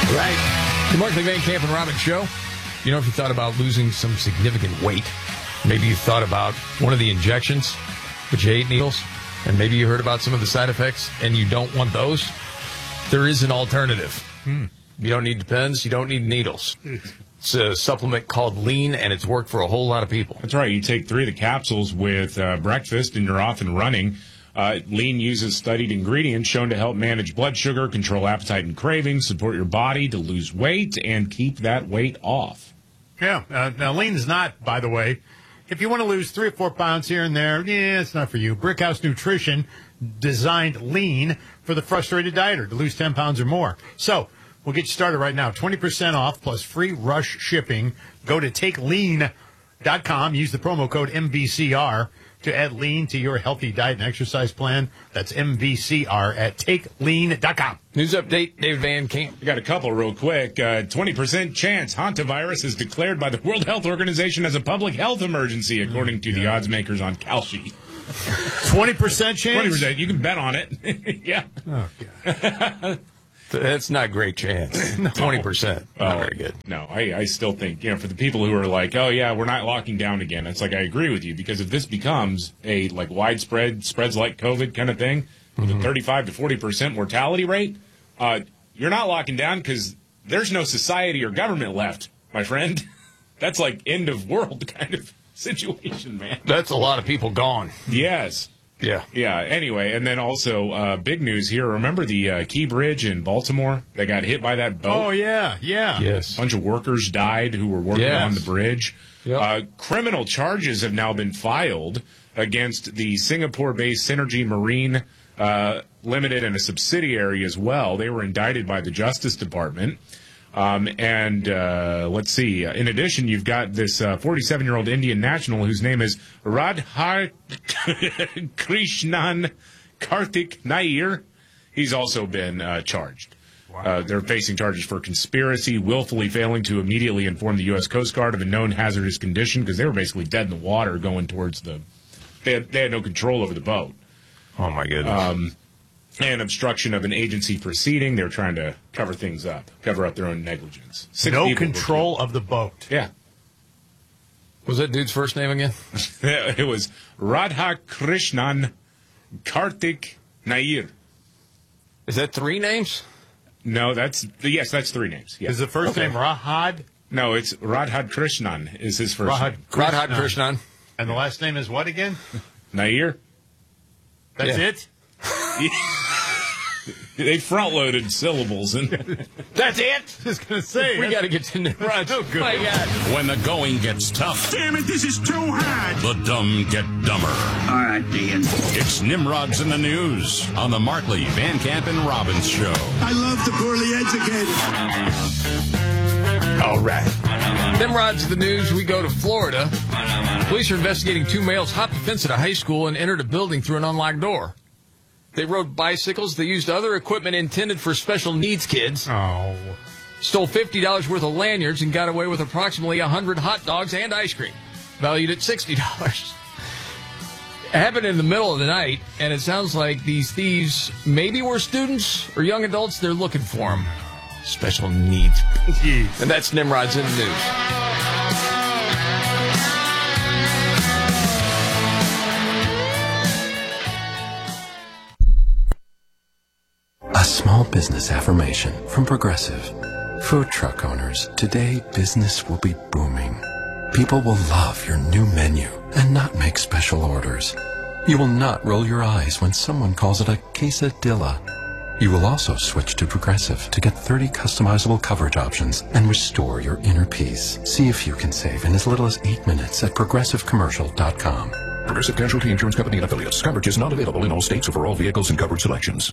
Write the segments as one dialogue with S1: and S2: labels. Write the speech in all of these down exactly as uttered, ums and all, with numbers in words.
S1: Right. The Mark Van Camp and Robbins Show. You know, if you thought about losing some significant weight, maybe you thought about one of the injections, but you hate needles, and maybe you heard about some of the side effects, and you don't want those, there is an alternative. Hmm. You don't need pens. You don't need needles. It's a supplement called Lean, and it's worked for a whole lot of people.
S2: That's right. You take three of the capsules with uh, breakfast, and you're off and running. Uh, Lean uses studied ingredients shown to help manage blood sugar, control appetite and cravings, support your body to lose weight, and keep that weight off.
S3: Yeah. Uh, now, Lean is not, by the way, if you want to lose three or four pounds here and there, yeah, it's not for you. Brickhouse Nutrition designed Lean for the frustrated dieter to lose ten pounds or more. So we'll get you started right now. twenty percent off plus free rush shipping. Go to take lean dot com. Use the promo code M V C R to add Lean to your healthy diet and exercise plan. That's M V C R at take lean dot com.
S1: News update, David Van Camp.
S2: We got a couple real quick. Uh, twenty percent chance hantavirus is declared by the World Health Organization as a public health emergency, according to the odds makers on Kalshi.
S3: twenty percent chance?
S2: twenty percent. You can bet on it. Yeah.
S3: Oh, God.
S1: That's not a great chance. No. twenty percent. Not
S2: oh,
S1: very good.
S2: No, I, I still think, you know, for the people who are like, oh, yeah, we're not locking down again, it's like I agree with you, because if this becomes a, like, widespread, spreads like COVID kind of thing, with mm-hmm. a thirty-five to forty percent mortality rate, uh, you're not locking down because there's no society or government left, my friend. That's like end of world kind of situation, man.
S1: That's a lot of people gone.
S2: Yes.
S1: Yeah.
S2: Yeah. Anyway, and then also uh, big news here. Remember the uh, Key Bridge in Baltimore that got hit by that boat?
S3: Oh, yeah. Yeah.
S1: Yes.
S2: A bunch of workers died who were working
S1: yes.
S2: on the bridge.
S1: Yep.
S2: Uh, criminal charges have now been filed against the Singapore-based Synergy Marine uh, Limited and a subsidiary as well. They were indicted by the Justice Department. Um, and uh, let's see. In addition, you've got this uh, forty-seven-year-old Indian national whose name is Radha Krishnan Karthik Nair. He's also been uh, charged. Wow. Uh, they're facing charges for conspiracy, willfully failing to immediately inform the U S Coast Guard of a known hazardous condition, because they were basically dead in the water going towards the. They had, they had no control over the boat.
S1: Oh my goodness.
S2: Um, And obstruction of an agency proceeding. They're trying to cover things up, cover up their own negligence. Six
S3: no control of the boat.
S2: Yeah.
S1: Was that dude's first name again?
S2: It was Radha Krishnan Karthik Nair.
S1: Is that three names?
S2: No, that's, yes, that's three names. Yeah.
S3: Is the first
S1: okay.
S3: name Rahad?
S2: No, it's Radha Krishnan is his first
S3: Rahad
S2: name.
S3: Krishnan.
S1: Radha Krishnan.
S3: And the last name is what again?
S2: Nair.
S3: That's
S2: yeah.
S3: it?
S2: They front-loaded syllables. And
S1: that's it?
S3: I was going to say.
S1: We got to get to Nimrods.
S3: Oh, good.
S1: My God.
S4: When the going gets tough.
S5: Damn it, this is too hard.
S4: The dumb get dumber.
S5: All right, Dean.
S4: It's Nimrods in the News on the Markley, Van Camp, and Robbins Show.
S5: I love the poorly educated.
S1: All right. Nimrods in the News, we go to Florida. Police are investigating two males hopped the fence at a high school and entered a building through an unlocked door. They rode bicycles. They used other equipment intended for special needs kids.
S3: Oh.
S1: Stole fifty dollars worth of lanyards and got away with approximately one hundred hot dogs and ice cream, valued at sixty dollars. It happened in the middle of the night, and it sounds like these thieves maybe were students or young adults. They're looking for them. Special needs.
S3: Jeez.
S1: And that's Nimrod's in the News.
S6: A small business affirmation from Progressive. Food truck owners, today business will be booming. People will love your new menu and not make special orders. You will not roll your eyes when someone calls it a quesadilla. You will also switch to Progressive to get thirty customizable coverage options and restore your inner peace. See if you can save in as little as eight minutes at progressive commercial dot com.
S7: Progressive Casualty Insurance Company and affiliates. Coverage is not available in all states or for all vehicles and coverage selections.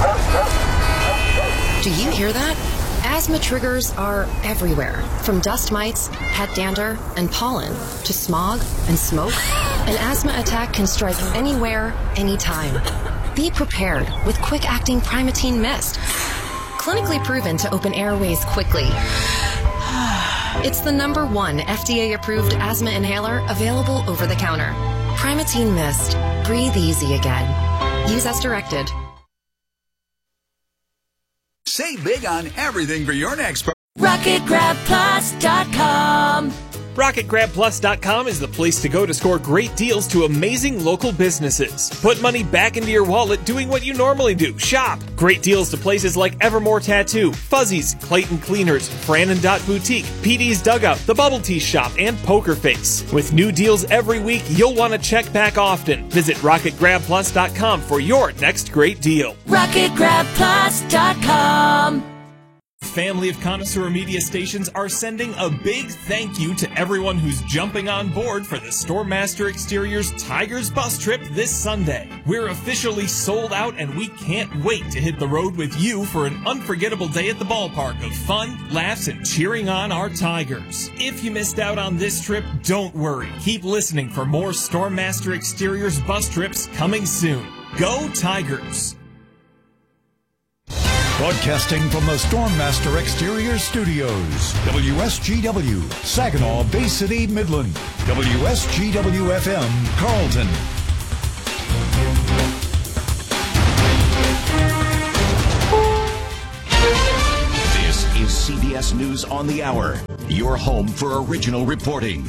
S8: Do you hear that? Asthma triggers are everywhere, from dust mites, pet dander, and pollen, to smog and smoke. An asthma attack can strike anywhere, anytime. Be prepared with quick-acting Primatene Mist. Clinically proven to open airways quickly. It's the number one F D A-approved asthma inhaler available over the counter. Primatene Mist. Breathe easy again. Use as directed.
S9: Save big on everything for your next party.
S10: Rocket Grab Plus dot com.
S11: Rocket Grab Plus dot com is the place to go to score great deals to amazing local businesses. Put money back into your wallet doing what you normally do. Shop. Great deals to places like Evermore Tattoo, Fuzzies, Clayton Cleaners, Fran and Dot Boutique, P D's Dugout, The Bubble Tea Shop, and Poker Face. With new deals every week, you'll want to check back often. Visit Rocket Grab Plus dot com for your next great deal.
S10: Rocket Grab Plus dot com.
S11: Family of Connoisseur Media Stations are sending a big thank you to everyone who's jumping on board for the Stormmaster Exteriors Tigers bus trip this Sunday. We're officially sold out and we can't wait to hit the road with you for an unforgettable day at the ballpark of fun, laughs, and cheering on our Tigers. If you missed out on this trip, don't worry. Keep listening for more Stormmaster Exteriors bus trips coming soon. Go Tigers!
S12: Broadcasting from the Stormmaster Exterior Studios, W S G W, Saginaw, Bay City, Midland, W S G W F M, Carlton.
S13: This is C B S News on the Hour, your home for original reporting.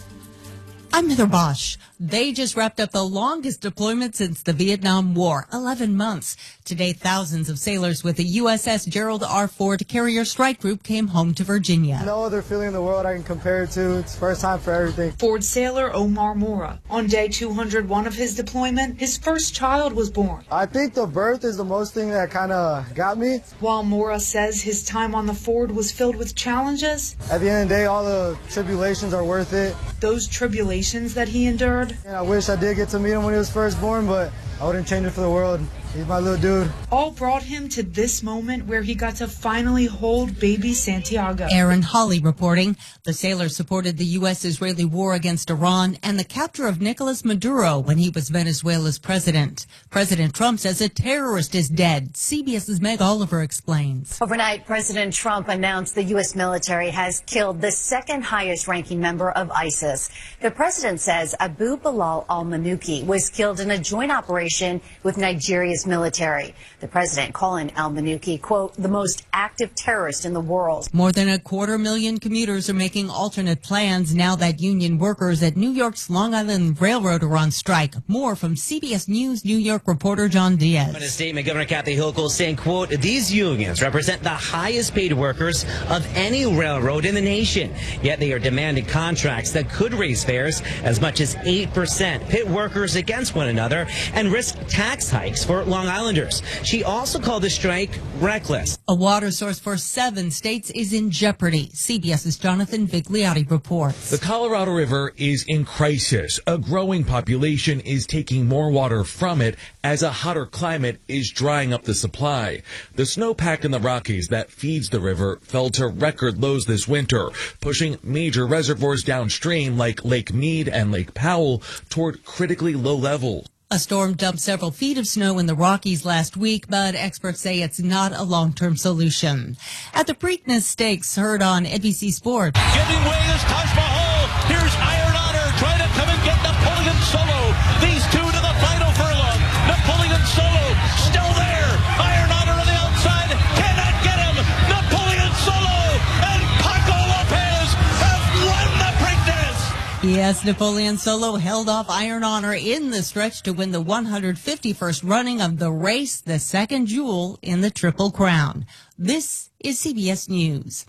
S14: I'm Heather Bosch. They just wrapped up the longest deployment since the Vietnam War, eleven months. Today, thousands of sailors with the U S S Gerald R. Ford Carrier Strike Group came home to Virginia.
S15: No other feeling in the world I can compare it to. It's first time for everything.
S16: Ford sailor Omar Mora. On day two hundred one of his deployment, his first child was born.
S15: I think the birth is the most thing that kind of got me.
S16: While Mora says his time on the Ford was filled with challenges,
S15: at the end of the day, all the tribulations are worth it.
S16: Those tribulations that he endured.
S15: And I wish I did get to meet him when he was first born, but I wouldn't change it for the world. He's my little dude.
S16: All brought him to this moment where he got to finally hold baby Santiago.
S14: Aaron Hawley reporting. The sailor supported the U S-Israeli war against Iran and the capture of Nicolas Maduro when he was Venezuela's president. President Trump says a terrorist is dead. CBS's Meg Oliver explains.
S17: Overnight, President Trump announced the U S military has killed the second highest ranking member of ISIS. The president says Abu Bilal al-Manuki was killed in a joint operation with Nigeria's military. The president calling al-Manuki, quote, the most active terrorist in the world.
S14: More than a quarter million commuters are making alternate plans now that union workers at New York's Long Island Railroad are on strike. More from C B S News New York reporter John Diaz.
S18: In a statement, Governor Kathy Hochul saying, quote, these unions represent the highest paid workers of any railroad in the nation. Yet they are demanding contracts that could raise fares as much as eight percent, pit workers against one another, and risk tax hikes for Long Islanders. She also called the strike reckless.
S14: A water source for seven states is in jeopardy. CBS's Jonathan Vigliotti reports.
S19: The Colorado River is in crisis. A growing population is taking more water from it as a hotter climate is drying up the supply. The snowpack in the Rockies that feeds the river fell to record lows this winter, pushing major reservoirs downstream like Lake Mead and Lake Powell toward critically low levels.
S14: A storm dumped several feet of snow in the Rockies last week, but experts say it's not a long-term solution. At the Preakness Stakes, heard on N B C Sports.
S20: Giving way is Taj Mahal. Here's Iron Honor trying to come and get Napoleon Solo. These two to the final furlong. Napoleon Solo still there. Iron Honor on the outside. Cannot get him. Napoleon Solo and Paco Lopez have won the Preakness.
S14: Yes, Napoleon Solo held off Iron Honor in the stretch to win the one hundred fifty-first running of the race, the second jewel in the Triple Crown. This is C B S News.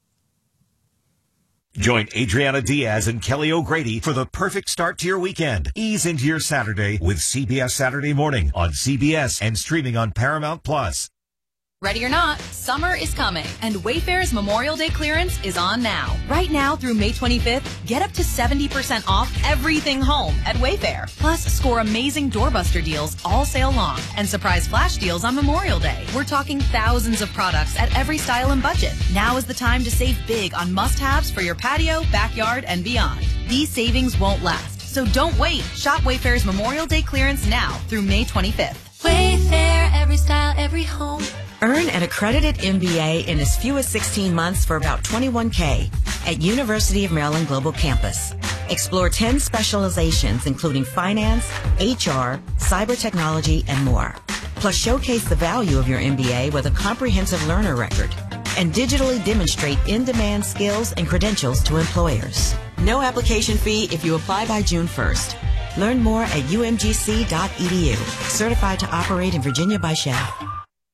S21: Join Adriana Diaz and Kelly O'Grady for the perfect start to your weekend. Ease into your Saturday with C B S Saturday Morning on C B S and streaming on Paramount Plus.
S22: Ready or not, summer is coming, and Wayfair's Memorial Day clearance is on now. Right now through May twenty-fifth, get up to seventy percent off everything home at Wayfair. Plus, score amazing doorbuster deals all sale long and surprise flash deals on Memorial Day. We're talking thousands of products at every style and budget. Now is the time to save big on must-haves for your patio, backyard, and beyond. These savings won't last, so don't wait. Shop Wayfair's Memorial Day clearance now through May twenty-fifth.
S10: Wayfair, every style, every home.
S23: Earn an accredited M B A in as few as sixteen months for about twenty-one K at University of Maryland Global Campus. Explore ten specializations including finance, H R, cyber technology, and more. Plus, showcase the value of your M B A with a comprehensive learner record and digitally demonstrate in-demand skills and credentials to employers. No application fee if you apply by June first. Learn more at u m g c dot e d u. Certified to operate in Virginia by S H A.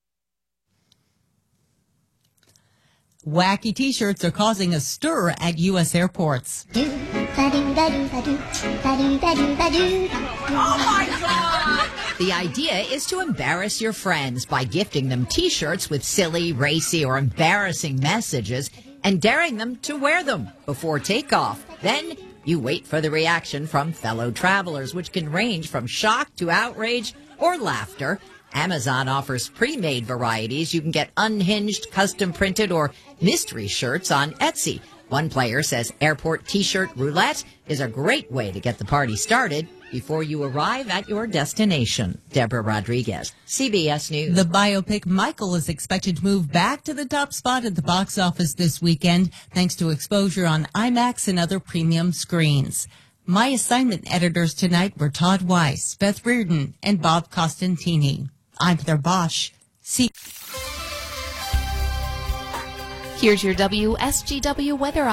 S14: Wacky T-shirts are causing a stir at U S airports.
S2: Oh my God! The idea is to embarrass your friends by gifting them T-shirts with silly, racy, or embarrassing messages and daring them to wear them before takeoff. Then you wait for the reaction from fellow travelers, which can range from shock to outrage or laughter. Amazon offers pre-made varieties. You can get unhinged, custom-printed, or mystery shirts on Etsy. One player says airport T-shirt roulette is a great way to get the party started before you arrive at your destination. Deborah Rodriguez, C B S News.
S14: The biopic Michael is expected to move back to the top spot at the box office this weekend, thanks to exposure on IMAX and other premium screens. My assignment editors tonight were Todd Weiss, Beth Reardon, and Bob Costantini. I'm Heather Bosch. See.
S22: Here's your W S G W weather